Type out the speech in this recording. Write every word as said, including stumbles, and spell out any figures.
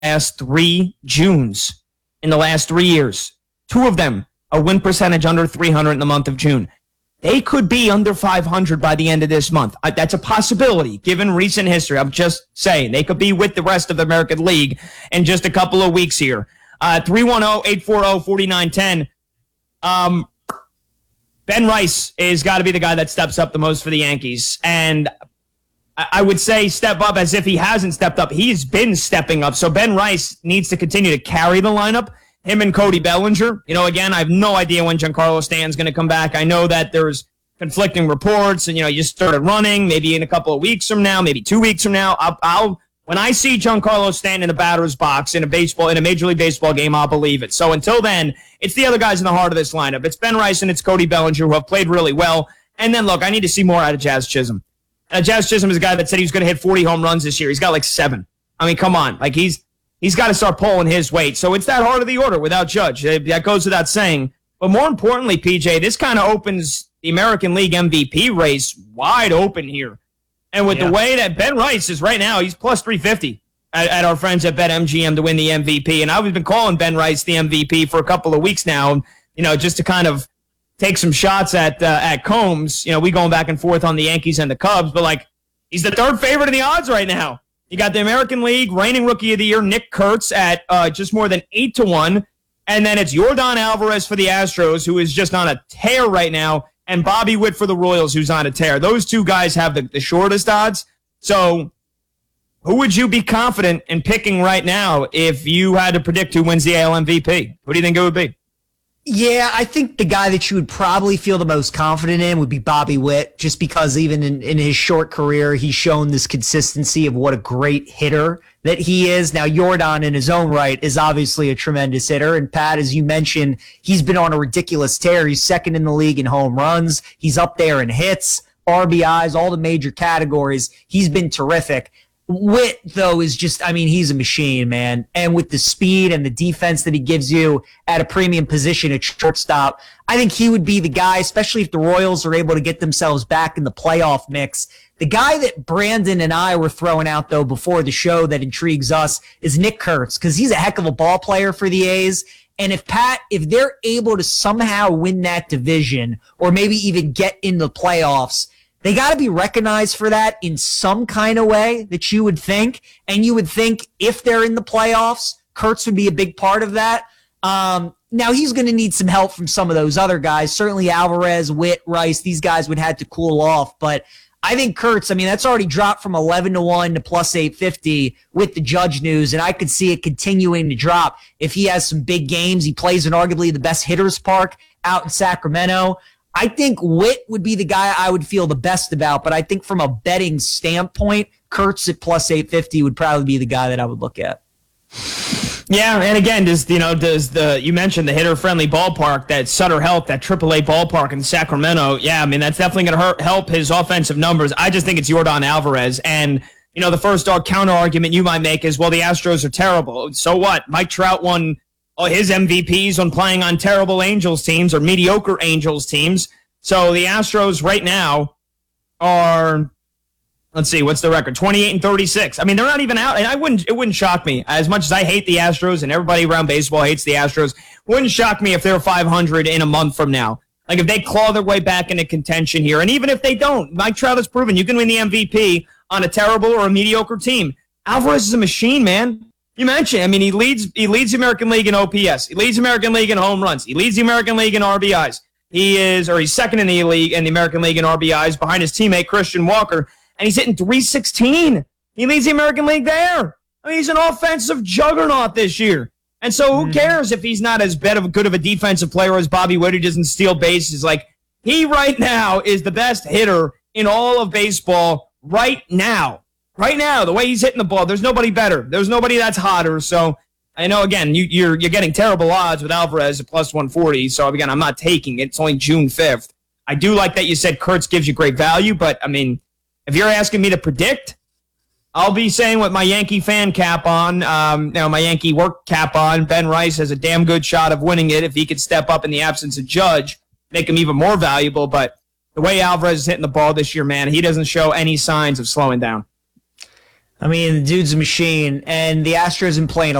last three Junes, in the last three years. Two of them, a win percentage under three hundred in the month of June. They could be under five hundred by the end of this month. I, that's a possibility, given recent history. I'm just saying. They could be with the rest of the American League in just a couple of weeks here. Uh, three one zero, eight four zero, four nine one zero. Um, Ben Rice is got to be the guy that steps up the most for the Yankees. And I, I would say step up as if he hasn't stepped up. He's been stepping up. So Ben Rice needs to continue to carry the lineup. Him and Cody Bellinger. You know, again, I have no idea when Giancarlo Stanton's going to come back. I know that there's conflicting reports, and, you know, you started running maybe in a couple of weeks from now, maybe two weeks from now. I'll, I'll when I see Giancarlo Stanton in the batter's box in a baseball, in a Major League Baseball game, I'll believe it. So until then, it's the other guys in the heart of this lineup. It's Ben Rice and it's Cody Bellinger, who have played really well. And then, look, I need to see more out of Jazz Chisholm. Uh, Jazz Chisholm is a guy that said he was going to hit forty home runs this year. He's got like seven. I mean, come on. Like, he's He's got to start pulling his weight. So it's that heart of the order without Judge. That goes without saying. But more importantly, P J, this kind of opens the American League M V P race wide open here. And with yeah. the way that Ben Rice is right now, he's plus three fifty at, at our friends at BetMGM to win the M V P. And I've been calling Ben Rice the M V P for a couple of weeks now, you know, just to kind of take some shots at uh, at Combs. You know, we going back and forth on the Yankees and the Cubs. But, like, he's the third favorite in the odds right now. You got the American League reigning Rookie of the Year, Nick Kurtz, at uh, just more than eight to one. And then it's Yordan Alvarez for the Astros, who is just on a tear right now, and Bobby Witt for the Royals, who's on a tear. Those two guys have the, the shortest odds. So who would you be confident in picking right now if you had to predict who wins the A L M V P? Who do you think it would be? Yeah, I think the guy that you would probably feel the most confident in would be Bobby Witt, just because even in, in his short career, he's shown this consistency of what a great hitter that he is. Now, Yordan in his own right is obviously a tremendous hitter. And Pat, as you mentioned, he's been on a ridiculous tear. He's second in the league in home runs. He's up there in hits, R B Is, all the major categories. He's been terrific. Witt, though, is just, I mean, he's a machine, man. And with the speed and the defense that he gives you at a premium position at shortstop, I think he would be the guy, especially if the Royals are able to get themselves back in the playoff mix. The guy that Brandon and I were throwing out, though, before the show that intrigues us is Nick Kurtz, because he's a heck of a ball player for the A's. And if Pat, if they're able to somehow win that division or maybe even get in the playoffs, they got to be recognized for that in some kind of way that you would think. And you would think if they're in the playoffs, Kurtz would be a big part of that. Um, now, he's going to need some help from some of those other guys. Certainly Alvarez, Witt, Rice, these guys would have to cool off. But I think Kurtz, I mean, that's already dropped from eleven to one to plus eight fifty with the Judge news. And I could see it continuing to drop if he has some big games. He plays in arguably the best hitters park out in Sacramento. I think Witt would be the guy I would feel the best about, but I think from a betting standpoint, Kurtz at plus eight fifty would probably be the guy that I would look at. Yeah, and again, does you know does the you mentioned the hitter-friendly ballpark, that Sutter Health, that triple A ballpark in Sacramento? Yeah, I mean that's definitely going to help his offensive numbers. I just think it's Yordan Alvarez, and you know the first counter argument you might make is, well, the Astros are terrible. So what? Mike Trout won his M V Ps on playing on terrible Angels teams or mediocre Angels teams. So the Astros right now are, let's see, what's the record? twenty-eight and thirty-six. I mean, they're not even out, and I wouldn't. It wouldn't shock me, as much as I hate the Astros and everybody around baseball hates the Astros. Wouldn't shock me if they're five hundred in a month from now. Like if they claw their way back into contention here, and even if they don't, Mike Trout has proven you can win the M V P on a terrible or a mediocre team. Alvarez is a machine, man. You mentioned, I mean, he leads he leads the American League in O P S. He leads the American League in home runs. He leads the American League in R B Is. He is, or he's second in the league in the American League in R B Is behind his teammate Christian Walker, and he's hitting three sixteen. He leads the American League there. I mean, he's an offensive juggernaut this year. And so who cares if he's not as bad of a good of a defensive player as Bobby Witt, who doesn't steal bases? Like, he right now is the best hitter in all of baseball right now. Right now, the way he's hitting the ball, there's nobody better. There's nobody that's hotter. So I know, again, you, you're you're getting terrible odds with Alvarez at plus one forty. So, again, I'm not taking it. It's only June fifth. I do like that you said Kurtz gives you great value. But, I mean, if you're asking me to predict, I'll be saying with my Yankee fan cap on, um, you know, my Yankee work cap on, Ben Rice has a damn good shot of winning it if he could step up in the absence of Judge, make him even more valuable. But the way Alvarez is hitting the ball this year, man, he doesn't show any signs of slowing down. I mean, the dude's a machine, and the Astros have been playing